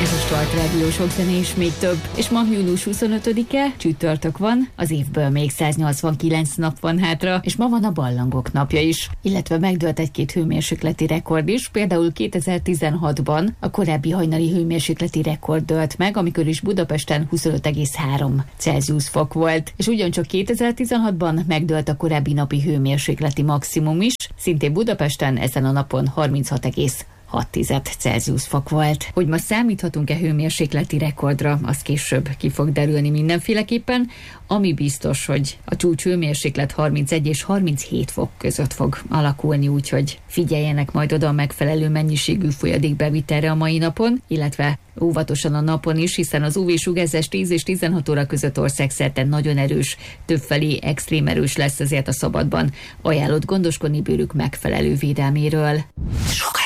Ez a Start Rádió, sok zene és még több. És ma június 25-e, csütörtök van, az évből még 189 nap van hátra, és ma van a Ballangok napja is. Illetve megdőlt egy-két hőmérsékleti rekord is, például 2016-ban a korábbi hajnali hőmérsékleti rekord dőlt meg, amikor is Budapesten 25,3 Celsius fok volt. És ugyancsak 2016-ban megdőlt a korábbi napi hőmérsékleti maximum is, szintén Budapesten ezen a napon 36,6 Celsius fok volt. Hogy ma számíthatunk-e hőmérsékleti rekordra, az később ki fog derülni mindenféleképpen. Ami biztos, hogy a csúcs hőmérséklet 31 és 37 fok között fog alakulni, úgyhogy figyeljenek majd oda a megfelelő mennyiségű folyadékbevitelre a mai napon, illetve óvatosan a napon is, hiszen az UV-sugárzás 10 és 16 óra között országszerte nagyon erős, többfelé extrém erős lesz, ezért a szabadban ajánlott gondoskodni bőrük megfelelő védelméről.